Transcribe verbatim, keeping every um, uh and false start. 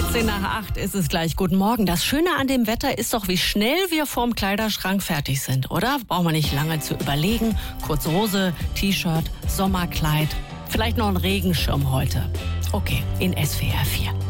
achtzehn nach acht ist es gleich. Guten Morgen. Das Schöne an dem Wetter ist doch, wie schnell wir vorm Kleiderschrank fertig sind, oder? Braucht man nicht lange zu überlegen. Kurze Hose, T-Shirt, Sommerkleid, vielleicht noch ein Regenschirm heute. Okay, in S W R vier.